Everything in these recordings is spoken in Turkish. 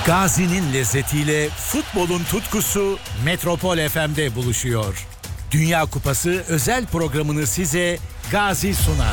Gazi'nin lezzetiyle futbolun tutkusu Metropol FM'de buluşuyor. Dünya Kupası özel programını size Gazi sunar.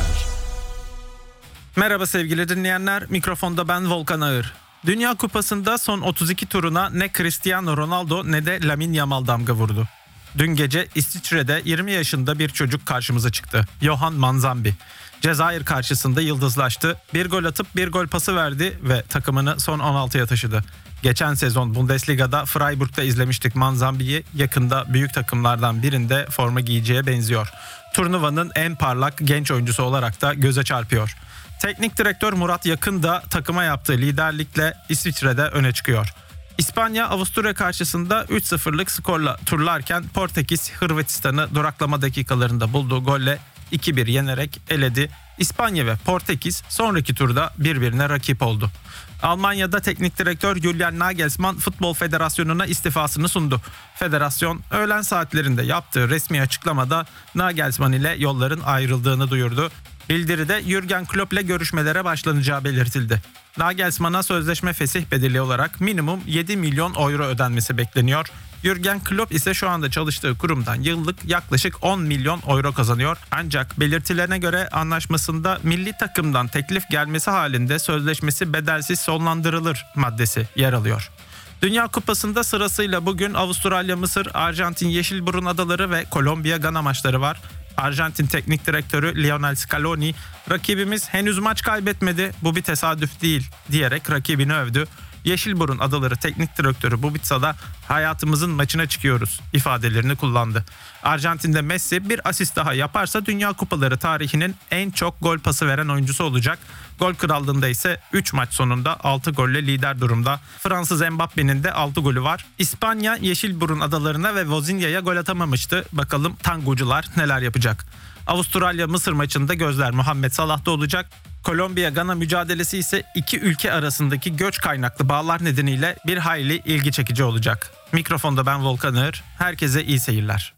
Merhaba sevgili dinleyenler, mikrofonda ben Volkan Ağır. Dünya Kupası'nda son 32 turuna ne Cristiano Ronaldo ne de Lamine Yamal damga vurdu. Dün gece İsviçre'de 20 yaşında bir çocuk karşımıza çıktı. Johan Manzambi. Cezayir karşısında yıldızlaştı. Bir gol atıp bir gol pası verdi ve takımını son 16'ya taşıdı. Geçen sezon Bundesliga'da Freiburg'da izlemiştik Manzambi'yi. Yakında büyük takımlardan birinde forma giyeceğe benziyor. Turnuvanın en parlak genç oyuncusu olarak da göze çarpıyor. Teknik direktör Murat Yakın da takıma yaptığı liderlikle İsviçre'de öne çıkıyor. İspanya Avusturya karşısında 3-0'lık skorla turlarken Portekiz Hırvatistan'ı duraklama dakikalarında bulduğu golle 2-1 yenerek eledi. İspanya ve Portekiz sonraki turda birbirine rakip oldu. Almanya'da teknik direktör Julian Nagelsmann Futbol Federasyonu'na istifasını sundu. Federasyon öğlen saatlerinde yaptığı resmi açıklamada Nagelsmann ile yolların ayrıldığını duyurdu. Bildiride Jürgen Klopp ile görüşmelere başlanacağı belirtildi. Nagelsmann'a sözleşme fesih bedeli olarak minimum 7 milyon euro ödenmesi bekleniyor. Jürgen Klopp ise şu anda çalıştığı kurumdan yıllık yaklaşık 10 milyon euro kazanıyor. Ancak belirtilerine göre anlaşmasında milli takımdan teklif gelmesi halinde sözleşmesi bedelsiz sonlandırılır maddesi yer alıyor. Dünya Kupası'nda sırasıyla bugün Avustralya, Mısır, Arjantin, Yeşilburun Adaları ve Kolombiya Gana maçları var. Arjantin teknik direktörü Lionel Scaloni, "Rakibimiz henüz maç kaybetmedi, bu bir tesadüf değil" diyerek rakibini övdü. Yeşilburun Adaları teknik direktörü Bubica da "hayatımızın maçına çıkıyoruz" ifadelerini kullandı. Arjantin'de Messi bir asist daha yaparsa Dünya Kupaları tarihinin en çok gol pası veren oyuncusu olacak. Gol krallığında ise 3 maç sonunda 6 golle lider durumda. Fransız Mbappe'nin de 6 golü var. İspanya Yeşilburun Adalarına ve Vozinha'ya gol atamamıştı. Bakalım tangocular neler yapacak? Avustralya-Mısır maçında gözler Muhammed Salah'ta olacak. Kolombiya-Gana mücadelesi ise iki ülke arasındaki göç kaynaklı bağlar nedeniyle bir hayli ilgi çekici olacak. Mikrofonda ben Volkan Ağır. Herkese iyi seyirler.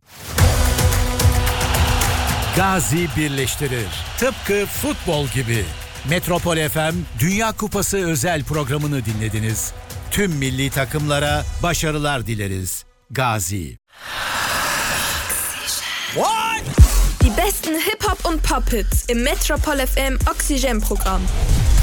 Gazi birleştirir. Tıpkı futbol gibi. Metropol FM Dünya Kupası özel programını dinlediniz. Tüm milli takımlara başarılar dileriz. Gazi. Die besten Hip-Hop und Pop-Hits im Metropol FM Oxygen-Programm.